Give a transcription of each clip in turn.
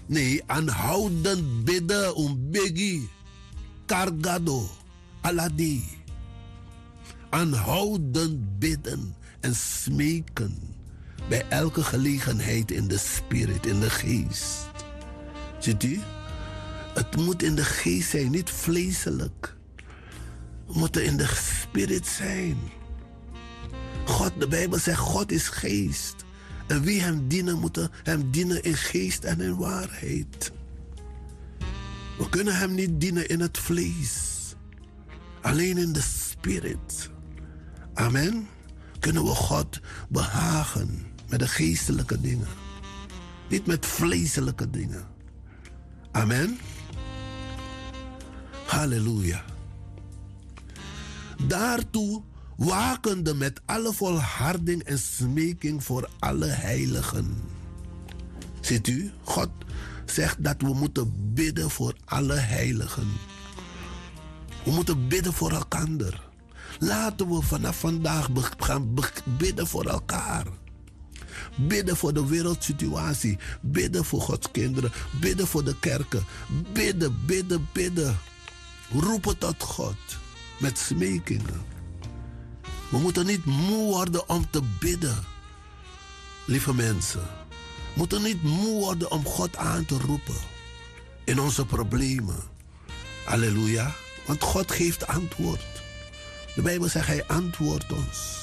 Nee, aanhoudend bidden om biggie. Cargado. Aladi. Aanhoudend bidden en smeken. Bij elke gelegenheid in de spirit, in de geest. Ziet u? Het moet in de geest zijn, niet vleeselijk. We moeten in de spirit zijn. God, de Bijbel zegt, God is geest. En wie hem dienen, moeten hem dienen in geest en in waarheid. We kunnen hem niet dienen in het vlees. Alleen in de spirit. Amen. Kunnen we God behagen met de geestelijke dingen. Niet met vleeselijke dingen. Amen. Halleluja. Daartoe wakende met alle volharding en smeking voor alle heiligen. Ziet u? God zegt dat we moeten bidden voor alle heiligen. We moeten bidden voor elkaar. Laten we vanaf vandaag gaan bidden voor elkaar. Bidden voor de wereldsituatie. Bidden voor Gods kinderen. Bidden voor de kerken. Bidden, bidden, bidden. Roepen tot God. Met smekingen. We moeten niet moe worden om te bidden. Lieve mensen. We moeten niet moe worden om God aan te roepen. In onze problemen. Halleluja. Want God geeft antwoord. De Bijbel zegt, hij antwoordt ons.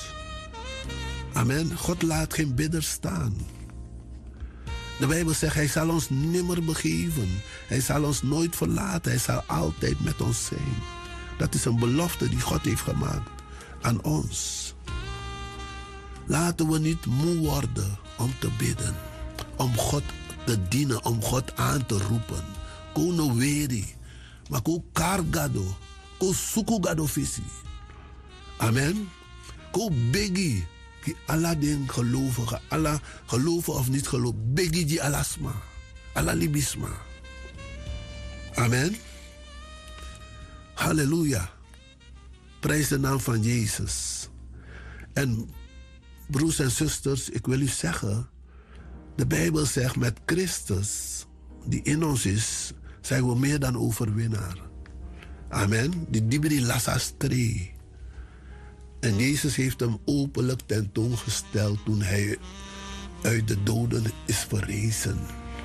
Amen. God laat geen bidder staan. De Bijbel zegt, hij zal ons nimmer begeven. Hij zal ons nooit verlaten. Hij zal altijd met ons zijn. Dat is een belofte die God heeft gemaakt aan ons. Laten we niet moe worden om te bidden. Om God te dienen, om God aan te roepen. Kono weri. Maar ko kargado. Ko sukugado visi. Amen. Ko begi. Ki Allah den gelovigen. Allah geloven of niet geloven. Begi di alasma. Allah libisma. Amen. Halleluja. Prijs de naam van Jezus. En broers en zusters, ik wil u zeggen. De Bijbel zegt met Christus, die in ons is, zijn we meer dan overwinnaar. Amen. Die dibri lasastre. En Jezus heeft hem openlijk tentoongesteld toen hij uit de doden is verrezen.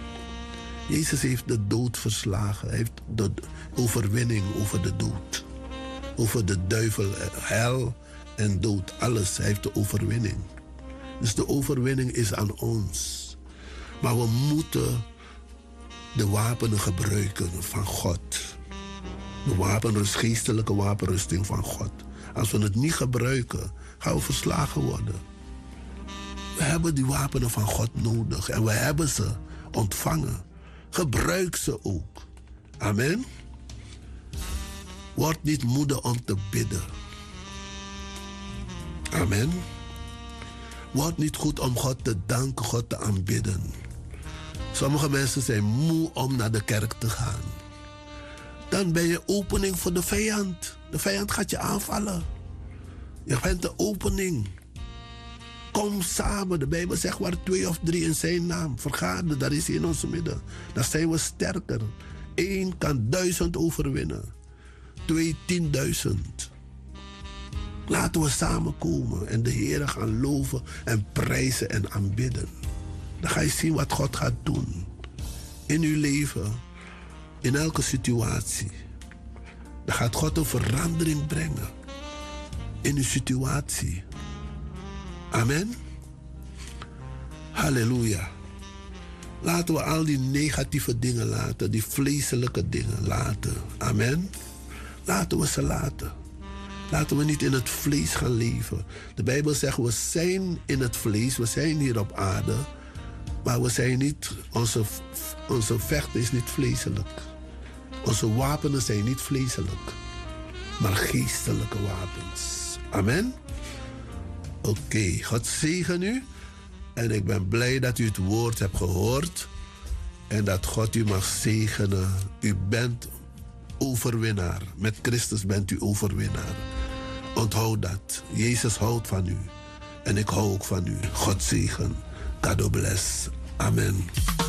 Jezus heeft de dood verslagen. Hij heeft de overwinning over de dood. Over de duivel, hel en dood. Alles. Hij heeft de overwinning. Dus de overwinning is aan ons. Maar we moeten de wapenen gebruiken van God. De wapenrust, geestelijke wapenrusting van God. Als we het niet gebruiken, gaan we verslagen worden. We hebben die wapenen van God nodig. En we hebben ze ontvangen. Gebruik ze ook. Amen. Word niet moede om te bidden. Amen. Word niet goed om God te danken, God te aanbidden. Sommige mensen zijn moe om naar de kerk te gaan. Dan ben je opening voor de vijand. De vijand gaat je aanvallen. Je bent de opening. Kom samen. De Bijbel zegt waar 2 of 3 in zijn naam vergaderen. Daar is hij in ons midden. Dan zijn we sterker. 1 kan 1000 overwinnen. 2, 10.000. Laten we samenkomen en de Heer gaan loven en prijzen en aanbidden. Dan ga je zien wat God gaat doen. In uw leven. In elke situatie. Dan gaat God een verandering brengen. In uw situatie. Amen. Halleluja. Laten we al die negatieve dingen laten. Die vleeselijke dingen laten. Amen. Laten we ze laten. Laten we niet in het vlees gaan leven. De Bijbel zegt, we zijn in het vlees. We zijn hier op aarde. Maar we zijn niet, onze vechten is niet vleeselijk. Onze wapenen zijn niet vleeselijk. Maar geestelijke wapens. Amen. Oké, God zegen u. En ik ben blij dat u het woord hebt gehoord. En dat God u mag zegenen. U bent overwinnaar. Met Christus bent u overwinnaar. Onthoud dat. Jezus houdt van u. En ik hou ook van u. God zegen. God bless. Amen.